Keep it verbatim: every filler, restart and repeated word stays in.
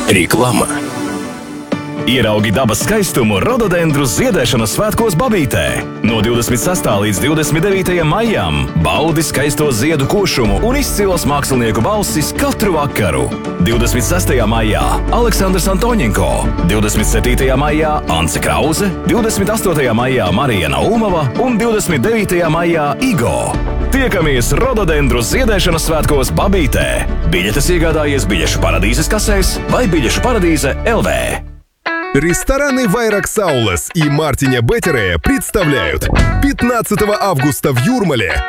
Reklama. Ieraugi dabas skaistumu rododendru ziedēšanas svētkos Babītē. No divdesmit sastā līdz divdesmit devītajam maijam baudi skaisto ziedu košumu un izcilas mākslinieku balsis katru vakaru. divdesmit sestajā maijā Aleksandrs Antoņenko, divdesmit septītajā maijā Ance Krauze, divdesmit astotajā maijā Marija Naumova un divdesmit devītajā maijā Igo. Tiekamies rododendru ziedēšanas svētkos Babītē. Biļetes iegādājies biļešu paradīzes kasēs vai biļešu paradīze эл вэ. Рестораны «Вайрак Саулес» и Мартиня Беттере представляют пятнадцатого августа в Юрмале